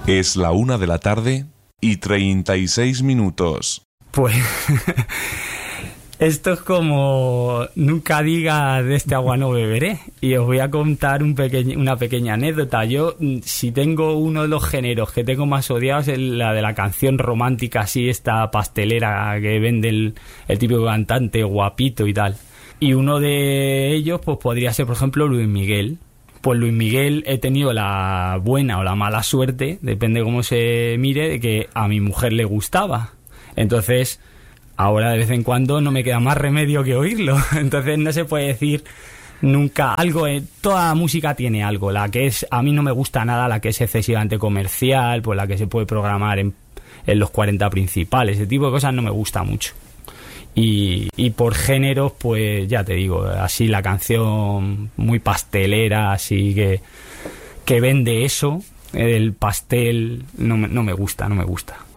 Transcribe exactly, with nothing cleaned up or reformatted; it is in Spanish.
Es la una de la tarde y treinta y seis minutos. Pues esto es como nunca diga de este agua no beberé. Y os voy a contar un pequeño, una pequeña anécdota. Yo, si tengo uno de los géneros que tengo más odiados, es la de la canción romántica, así, esta pastelera que vende el, el típico cantante guapito y tal. Y uno de ellos pues podría ser, por ejemplo, Luis Miguel. Pues Luis Miguel he tenido la buena o la mala suerte, depende cómo se mire, de que a mi mujer le gustaba. Entonces, ahora de vez en cuando no me queda más remedio que oírlo. Entonces no se puede decir nunca algo. Eh, toda música tiene algo. La que es, a mí no me gusta nada, la que es excesivamente comercial, pues la que se puede programar en, en los cuarenta principales. Ese tipo de cosas no me gusta mucho. Y, y por géneros, pues ya te digo, así la canción muy pastelera, así que, que vende eso, el pastel, no me, no me gusta, no me gusta.